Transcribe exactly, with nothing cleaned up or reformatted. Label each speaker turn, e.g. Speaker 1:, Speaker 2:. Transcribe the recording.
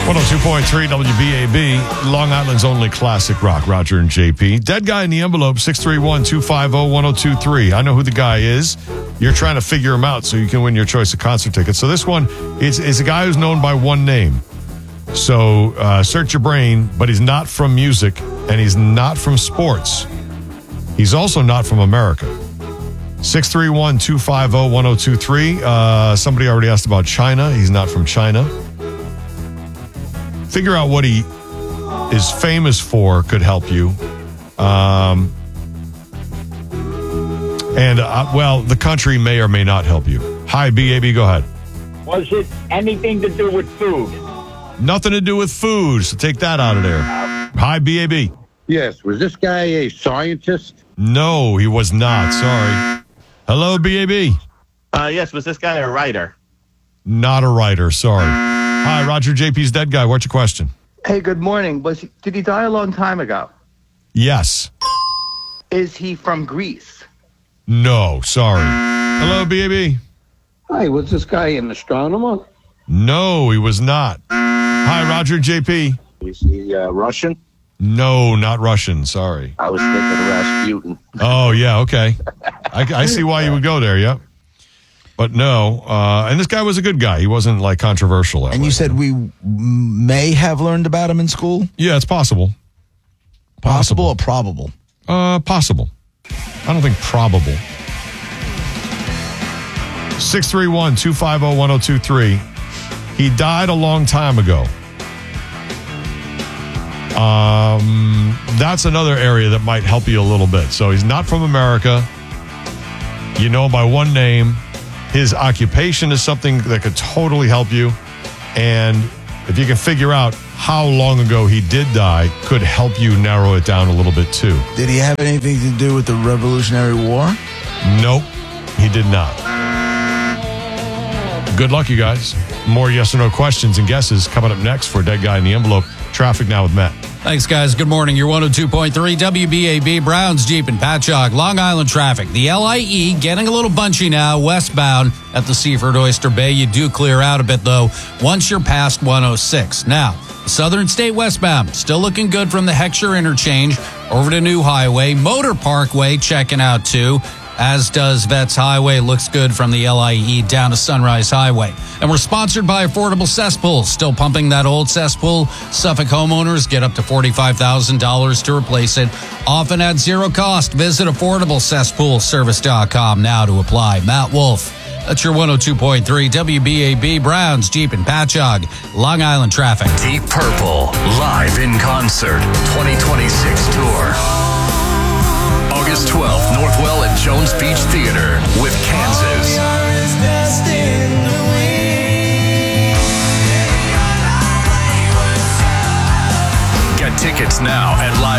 Speaker 1: one oh two point three W B A B, Long Island's only classic rock, Roger and J P. Dead guy in the envelope, six three one, two five zero, one oh two three. I know who the guy is. You're trying to figure him out so you can win your choice of concert tickets. So this one is, is a guy who's known by one name. So uh, search your brain, but he's not from music, and he's not from sports. He's also not from America. six three one, two five zero, one oh two three. Uh, somebody already asked about China. He's not from China. Figure out what he is famous for could help you. Um, and, uh, well, the country may or may not help you. Hi, B A B, go ahead.
Speaker 2: Was it anything to do with food?
Speaker 1: Nothing to do with food, so take that out of there. Hi, B A B.
Speaker 3: Yes, was this guy a scientist?
Speaker 1: No, he was not. Sorry. Hello, B A B.
Speaker 4: Uh, yes, was this guy a writer?
Speaker 1: Not a writer, sorry. Hi, Roger J P's dead guy. What's your question?
Speaker 5: Hey, good morning. Was he, did he die a long time ago?
Speaker 1: Yes.
Speaker 5: Is he from Greece?
Speaker 1: No, sorry. Hello, B A B.
Speaker 3: Hi, was this guy an astronomer?
Speaker 1: No, he was not. Hi, Roger J P.
Speaker 3: Is he uh, Russian?
Speaker 1: No, not Russian. Sorry.
Speaker 3: I was thinking of Rasputin.
Speaker 1: Oh, yeah, okay. I, I see why you would go there, yeah. But no, uh, and this guy was a good guy. He wasn't, like, controversial. That
Speaker 6: And
Speaker 1: way.
Speaker 6: you said we may have learned about him in school?
Speaker 1: Yeah, it's possible.
Speaker 6: Possible or probable?
Speaker 1: Uh, possible. I don't think probable. six three one, two five zero, one oh two three. He died a long time ago. Um, that's another area that might help you a little bit. So he's not from America. You know him by one name. His occupation is something that could totally help you. And if you can figure out how long ago he did die, could help you narrow it down a little bit too.
Speaker 6: Did he have anything to do with the Revolutionary War?
Speaker 1: Nope, he did not. Good luck, you guys. More yes or no questions and guesses coming up next for Dead Guy in the Envelope. Traffic now with Matt.
Speaker 7: Thanks, guys. Good morning. You're one oh two point three W B A B, Browns, Jeep, and Patchogue. Long Island traffic. The L I E getting a little bunchy now, westbound at the Seaford Oyster Bay. You do clear out a bit, though, once you're past one oh six. Now, Southern State westbound, still looking good from the Heckscher interchange over to New Highway. Motor Parkway checking out, too, as does Vets Highway. Looks good from the L I E down to Sunrise Highway. And we're sponsored by Affordable Cesspools. Still pumping that old cesspool. Suffolk homeowners get up to forty-five thousand dollars to replace it, often at zero cost. Visit affordable cesspool service dot com now to apply. Matt Wolf. That's your one oh two point three W B A B, Browns, Jeep, and Patchogue. Long Island traffic.
Speaker 8: Deep Purple, live in concert, twenty twenty-six tour. August twelfth, Northwell at Jones Beach Theater with Kansas. Get tickets now at live